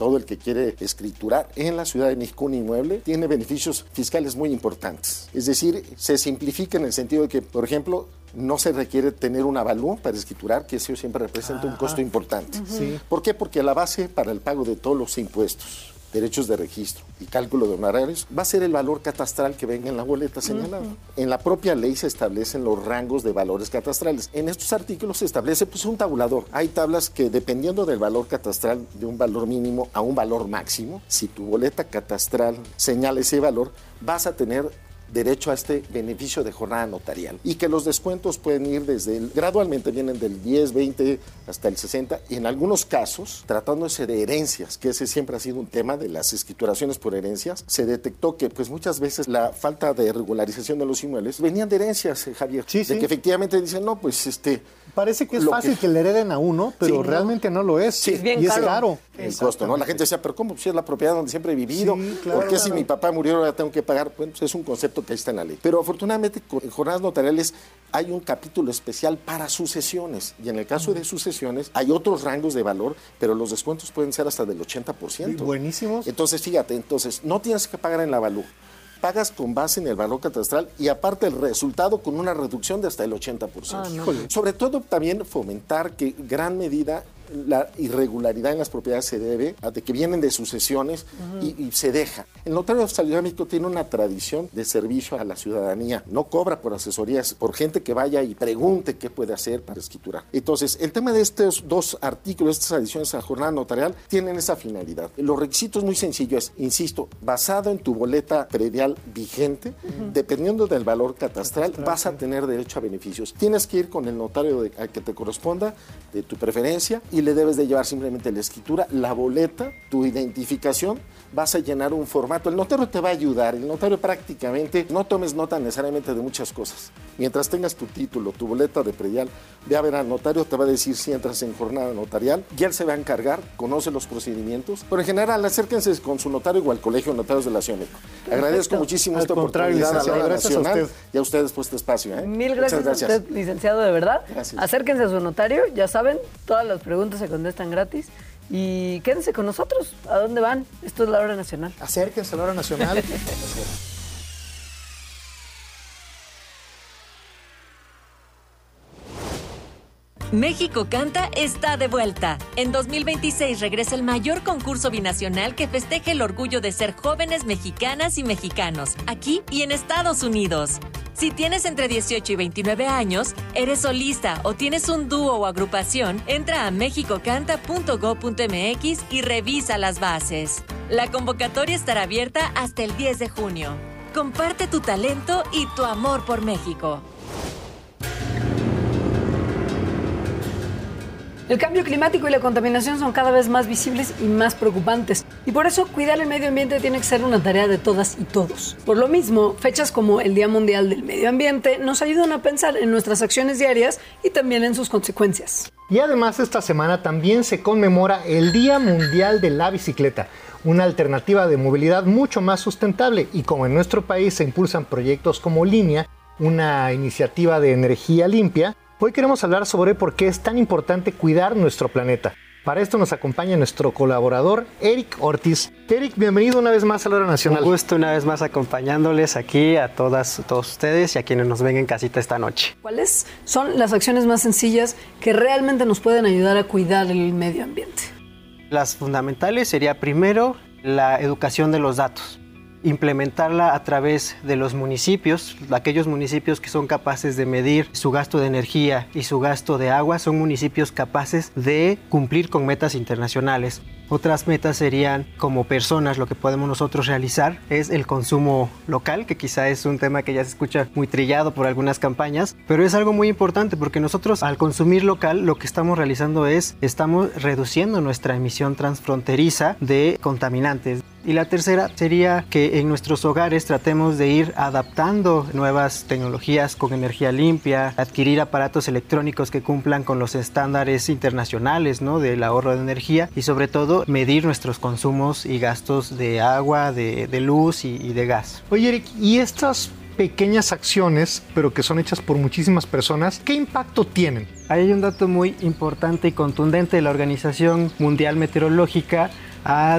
todo el que quiere escriturar en la Ciudad de México un inmueble tiene beneficios fiscales muy importantes. Es decir, se simplifica en el sentido de que, por ejemplo, no se requiere tener un avalúo para escriturar, que eso siempre representa un costo importante. Sí. ¿Por qué? Porque la base para el pago de todos los impuestos, derechos de registro y cálculo de honorarios va a ser el valor catastral que venga en la boleta señalada. En la propia ley se establecen los rangos de valores catastrales. En estos artículos se establece un tabulador. Hay tablas que, dependiendo del valor catastral, de un valor mínimo a un valor máximo, si tu boleta catastral señala ese valor, vas a tener derecho a este beneficio de jornada notarial, y que los descuentos pueden ir gradualmente vienen del 10, 20 hasta el 60, y en algunos casos, tratándose de herencias, que ese siempre ha sido un tema de las escrituraciones por herencias, se detectó que pues muchas veces la falta de regularización de los inmuebles venían de herencias, Javier, sí. de que efectivamente dicen, no, pues parece que es fácil que le hereden a uno, pero realmente no lo es. Sí, y es caro. El costo, ¿no? La gente decía, pero ¿cómo? Si es la propiedad donde siempre he vivido. Sí, claro, ¿Por qué si mi papá murió ahora tengo que pagar? Bueno, pues es un concepto que ahí está en la ley. Pero afortunadamente en jornadas notariales hay un capítulo especial para sucesiones. Y en el caso de sucesiones hay otros rangos de valor, pero los descuentos pueden ser hasta del 80%. Buenísimos. Entonces, fíjate, no tienes que pagar en la avalúo. Pagas con base en el valor catastral y aparte el resultado con una reducción de hasta el 80%. Sobre todo también fomentar que gran medida la irregularidad en las propiedades se debe a de que vienen de sucesiones y se deja. El notario de México tiene una tradición de servicio a la ciudadanía. No cobra por asesorías, por gente que vaya y pregunte qué puede hacer para escriturar. Entonces, el tema de estos dos artículos, estas adiciones a la jornada notarial, tienen esa finalidad. Los requisitos muy sencillos, insisto, basado en tu boleta predial vigente, dependiendo del valor catastral, vas a tener derecho a beneficios. Tienes que ir con el notario al que te corresponda, de tu preferencia, y le debes de llevar simplemente la escritura, la boleta, tu identificación, vas a llenar un formato. El notario te va a ayudar. El notario prácticamente, no tomes nota necesariamente de muchas cosas. Mientras tengas tu título, tu boleta de predial, ve a ver al notario, te va a decir si entras en jornada notarial, y él se va a encargar, conoce los procedimientos. Pero en general, acérquense con su notario o al Colegio de Notarios de la Ciudad de México. Agradezco muchísimo esta oportunidad a la hora nacional y a ustedes por este espacio. Mil gracias a usted, licenciado, de verdad. Gracias. Acérquense a su notario, ya saben, todas las preguntas se contestan gratis. Y quédense con nosotros. ¿A dónde van? Esto es La Hora Nacional. Acérquense a La Hora Nacional. México Canta está de vuelta. En 2026 regresa el mayor concurso binacional que festeje el orgullo de ser jóvenes mexicanas y mexicanos, aquí y en Estados Unidos. Si tienes entre 18 y 29 años, eres solista o tienes un dúo o agrupación, entra a mexicocanta.go.mx y revisa las bases. La convocatoria estará abierta hasta el 10 de junio. Comparte tu talento y tu amor por México. El cambio climático y la contaminación son cada vez más visibles y más preocupantes. Y por eso, cuidar el medio ambiente tiene que ser una tarea de todas y todos. Por lo mismo, fechas como el Día Mundial del Medio Ambiente nos ayudan a pensar en nuestras acciones diarias y también en sus consecuencias. Y además, esta semana también se conmemora el Día Mundial de la Bicicleta, una alternativa de movilidad mucho más sustentable. Y como en nuestro país se impulsan proyectos como Línea, una iniciativa de energía limpia, hoy queremos hablar sobre por qué es tan importante cuidar nuestro planeta. Para esto nos acompaña nuestro colaborador, Eric Ortiz. Eric, bienvenido una vez más a La Hora Nacional. Un gusto una vez más acompañándoles aquí a todos ustedes y a quienes nos ven en casita esta noche. ¿Cuáles son las acciones más sencillas que realmente nos pueden ayudar a cuidar el medio ambiente? Las fundamentales sería primero la educación de los datos. Implementarla a través de los municipios, aquellos municipios que son capaces de medir su gasto de energía y su gasto de agua, son municipios capaces de cumplir con metas internacionales. Otras metas serían, como personas, lo que podemos nosotros realizar es el consumo local, que quizá es un tema que ya se escucha muy trillado por algunas campañas, pero es algo muy importante porque nosotros al consumir local lo que estamos realizando es, estamos reduciendo nuestra emisión transfronteriza de contaminantes. Y la tercera sería que en nuestros hogares tratemos de ir adaptando nuevas tecnologías con energía limpia, adquirir aparatos electrónicos que cumplan con los estándares internacionales, ¿no?, del ahorro de energía y sobre todo medir nuestros consumos y gastos de agua, de luz y de gas. Oye, Eric, ¿y estas pequeñas acciones, pero que son hechas por muchísimas personas, qué impacto tienen? Hay un dato muy importante y contundente de la Organización Mundial Meteorológica. Ha